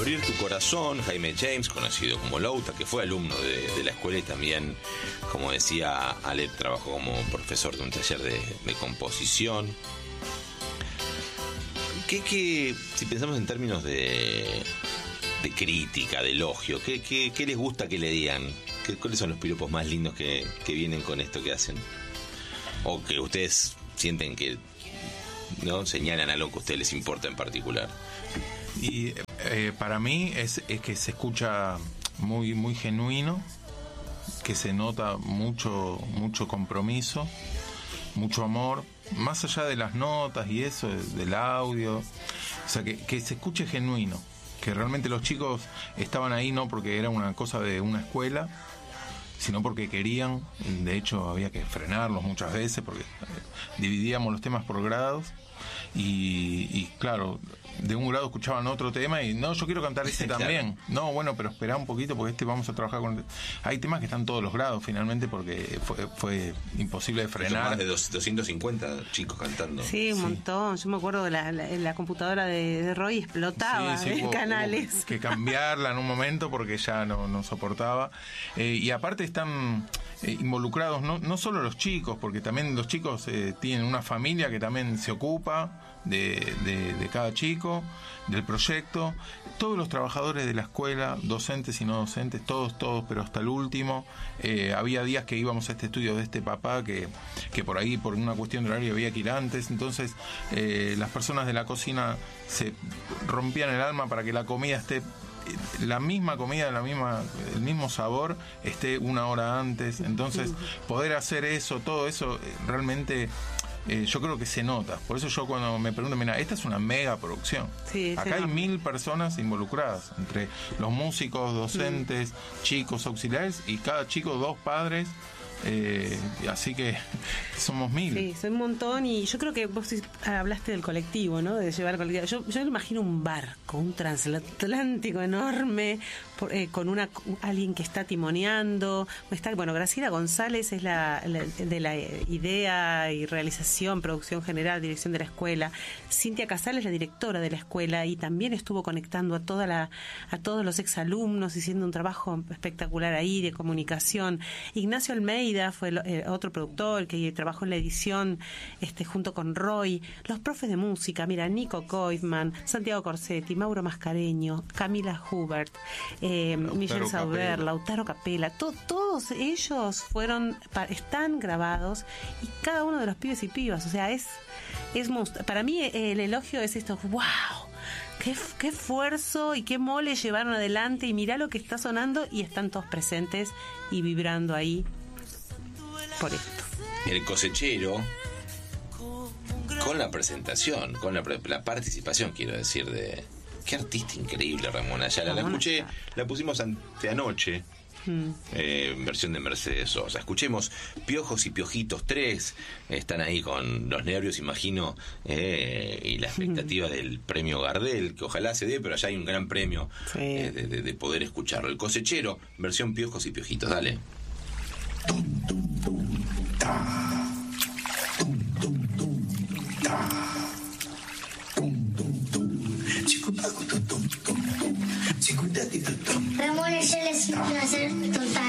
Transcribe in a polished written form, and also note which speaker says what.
Speaker 1: Abrir tu corazón, Jaime James, conocido como Louta, que fue alumno de la escuela y también, como decía Ale, trabajó como profesor de un taller de composición. Si pensamos en términos de crítica, de elogio, ¿qué les gusta que le digan? ¿Cuáles son los piropos más lindos que vienen con esto que hacen? O que ustedes sienten que no señalan algo que a ustedes les importa en particular.
Speaker 2: Y para mí es que se escucha muy, muy genuino, que se nota mucho compromiso, mucho amor, más allá de las notas y eso, del audio, o sea, que se escuche genuino, que realmente los chicos estaban ahí no porque era una cosa de una escuela, sino porque querían. De hecho había que frenarlos muchas veces porque dividíamos los temas por grados y claro, de un grado escuchaban otro tema y no, yo quiero cantar este también. No, bueno, pero espera un poquito porque vamos a trabajar con... Hay temas que están todos los grados finalmente porque fue imposible de frenar.
Speaker 1: Más de 250 chicos cantando.
Speaker 3: Sí, un montón. Yo me acuerdo de la computadora de Roy explotaba
Speaker 2: hubo
Speaker 3: canales.
Speaker 2: Hubo que cambiarla en un momento porque ya no soportaba. Y aparte están involucrados no solo los chicos, porque también los chicos tienen una familia que también se ocupa de cada chico, del proyecto, todos los trabajadores de la escuela, docentes y no docentes, todos, pero hasta el último. Había días que íbamos a este estudio de este papá que por ahí, por una cuestión de horario, había que ir antes, entonces las personas de la cocina se rompían el alma para que la comida esté, la misma comida, el mismo sabor, esté una hora antes. Entonces poder hacer eso, todo eso, realmente yo creo que se nota. Por eso yo cuando me pregunto, mira, esta es una mega producción.
Speaker 3: Sí,
Speaker 2: acá hay 1000 personas involucradas, entre los músicos, docentes, chicos auxiliares y cada chico 2 padres. Así que somos 1000.
Speaker 3: Sí, son un montón. Y yo creo que vos hablaste del colectivo, ¿no? De llevar el colectivo. Yo me imagino un barco, un transatlántico enorme, con alguien que está timoneando. Graciela González es de la idea y realización, producción general, dirección de la escuela. Cintia Casal es la directora de la escuela y también estuvo conectando a todos los exalumnos, haciendo un trabajo espectacular ahí de comunicación. Ignacio Almeida fue otro productor que trabajó en la edición junto con Roy. Los profes de música, mira, Nico Koifman, Santiago Corsetti, Mauro Mascareño, Camila Hubert, Michelle Sauber, Lautaro Capela, todos ellos están grabados, y cada uno de los pibes y pibas, o sea, para mí el elogio es esto: wow, qué esfuerzo y qué mole llevaron adelante, y mirá lo que está sonando, y están todos presentes y vibrando ahí por esto.
Speaker 1: El cosechero, con la presentación, con la participación, quiero decir, de... Qué artista increíble, Ramona Ayala. La escuché, la pusimos anoche, versión de Mercedes Sosa. Escuchemos Piojos y Piojitos 3. Están ahí con los nervios, imagino, y la expectativa del premio Gardel, que ojalá se dé, pero allá hay un gran premio de poder escucharlo. El cosechero, versión Piojos y Piojitos. Dale.
Speaker 4: Tum, tum, tum, ta.